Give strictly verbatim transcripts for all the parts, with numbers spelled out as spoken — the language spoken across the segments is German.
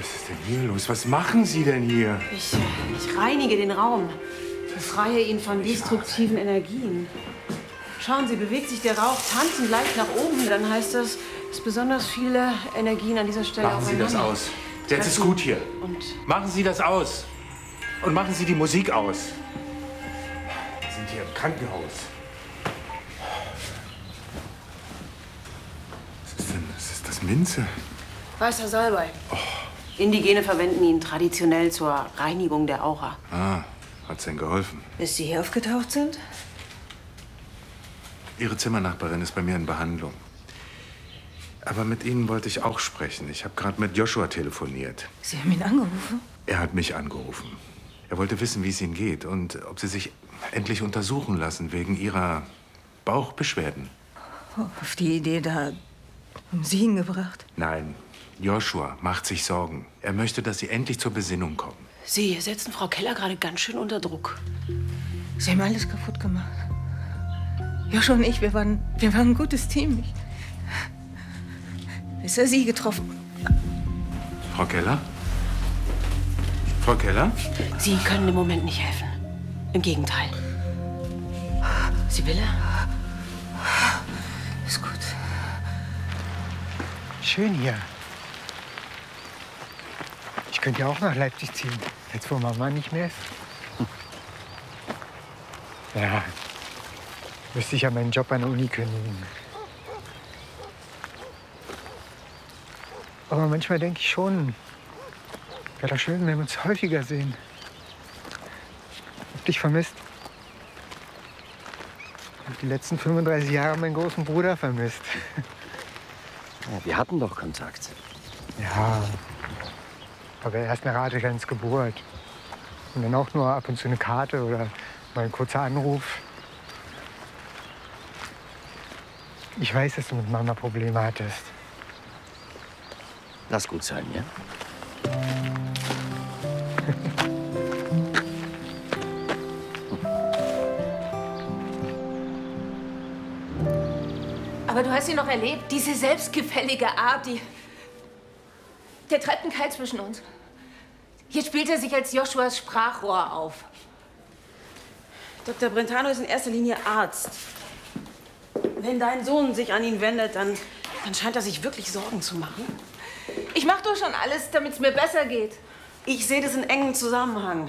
Was ist denn hier los? Was machen Sie denn hier? Ich, ich reinige den Raum. Befreie ihn von destruktiven Energien. Schauen Sie, bewegt sich der Rauch tanzend leicht nach oben, dann heißt das, dass besonders viele Energien an dieser Stelle Machen Sie das aus. Jetzt ist gut hier. Und machen Sie das aus. Und machen Sie die Musik aus. Wir sind hier im Krankenhaus. Was ist denn? Was ist das? Minze? weißer Salbei. Oh. Indigene verwenden ihn traditionell zur Reinigung der Aura. Ah, hat's denn geholfen? Bis Sie hier aufgetaucht sind? Ihre Zimmernachbarin ist bei mir in Behandlung. Aber mit Ihnen wollte ich auch sprechen. Ich habe gerade mit Joshua telefoniert. Sie haben ihn angerufen? Er hat mich angerufen. Er wollte wissen, wie es Ihnen geht und ob Sie sich endlich untersuchen lassen wegen Ihrer Bauchbeschwerden. Oh, auf die Idee da haben Sie ihn gebracht? Nein, Joshua macht sich Sorgen. Er möchte, dass Sie endlich zur Besinnung kommen. Sie setzen Frau Keller gerade ganz schön unter Druck. Sie haben alles kaputt gemacht. Joshua und ich, wir waren, wir waren ein gutes Team. Ich, ist er Sie getroffen? Frau Keller? Frau Keller? Sie können im Moment nicht helfen. Im Gegenteil. Sibylle? Ist gut. Schön hier. Ich könnte ja auch nach Leipzig ziehen, jetzt wo Mama nicht mehr ist. Ja, müsste ich ja meinen Job an der Uni kündigen. Aber manchmal denke ich schon, wäre doch schön, wenn wir uns häufiger sehen. Hab dich vermisst. Hab die letzten fünfunddreißig Jahre meinen großen Bruder vermisst. Ja, wir hatten doch Kontakt. Ja, aber erst eine Radegans Geburt. Und dann auch nur ab und zu eine Karte oder mal ein kurzer Anruf. Ich weiß, dass du mit Mama Probleme hattest. Lass gut sein, ja? Aber du hast sie noch erlebt, diese selbstgefällige Art, die... Der treibt einen Keil zwischen uns. Jetzt spielt er sich als Joshuas Sprachrohr auf. Doktor Brentano ist in erster Linie Arzt. Wenn dein Sohn sich an ihn wendet, dann, dann scheint er sich wirklich Sorgen zu machen. Ich mach doch schon alles, damit es mir besser geht. Ich sehe das in engem Zusammenhang.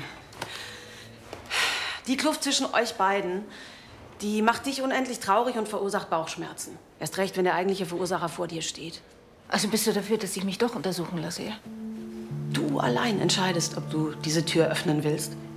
Die Kluft zwischen euch beiden, die macht dich unendlich traurig und verursacht Bauchschmerzen. Erst recht, wenn der eigentliche Verursacher vor dir steht. Also bist du dafür, dass ich mich doch untersuchen lasse, ja? Du allein entscheidest, ob du diese Tür öffnen willst.